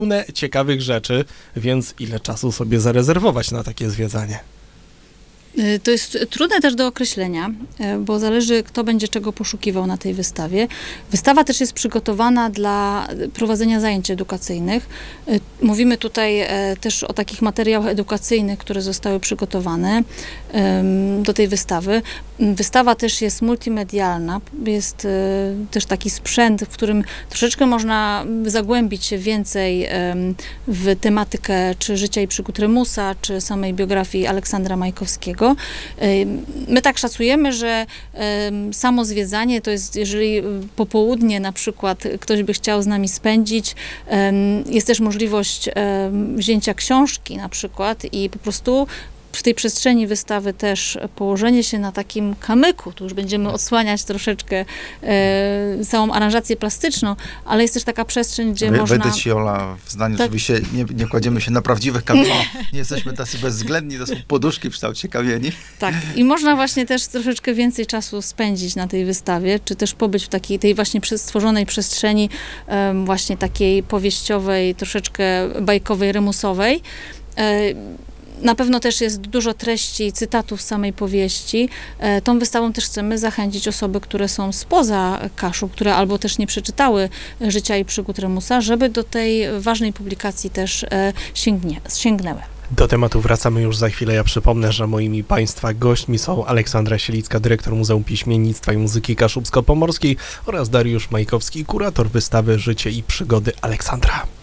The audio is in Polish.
pełne ciekawych rzeczy, więc ile czasu sobie zarezerwować na takie zwiedzanie? To jest trudne też do określenia, bo zależy, kto będzie czego poszukiwał na tej wystawie. Wystawa też jest przygotowana dla prowadzenia zajęć edukacyjnych. Mówimy tutaj też o takich materiałach edukacyjnych, które zostały przygotowane do tej wystawy. Wystawa też jest multimedialna, jest też taki sprzęt, w którym troszeczkę można zagłębić się więcej w tematykę czy życia i przygód Remusa, czy samej biografii Aleksandra Majkowskiego. My tak szacujemy, że samo zwiedzanie to jest, jeżeli popołudnie na przykład ktoś by chciał z nami spędzić, jest też możliwość wzięcia książki na przykład i po prostu w tej przestrzeni wystawy też położenie się na takim kamyku, tu już będziemy odsłaniać troszeczkę całą aranżację plastyczną, ale jest też taka przestrzeń, gdzie można... Wejdę ci, Ola, w zdaniu, tak. Oczywiście nie kładziemy się na prawdziwych kamieniach, nie jesteśmy tacy bezwzględni, to są poduszki w kształcie kamieni. Tak, i można właśnie też troszeczkę więcej czasu spędzić na tej wystawie, czy też pobyć w takiej, tej właśnie stworzonej przestrzeni właśnie takiej powieściowej, troszeczkę bajkowej, remusowej. Na pewno też jest dużo treści, cytatów z samej powieści. Tą wystawą też chcemy zachęcić osoby, które są spoza Kaszub, które albo też nie przeczytały życia i przygód Remusa, żeby do tej ważnej publikacji też sięgnęły. Do tematu wracamy już za chwilę. Ja przypomnę, że moimi Państwa gośćmi są Aleksandra Sielicka, dyrektor Muzeum Piśmiennictwa i Muzyki Kaszubsko-Pomorskiej oraz Dariusz Majkowski, kurator wystawy Życie i przygody Aleksandra.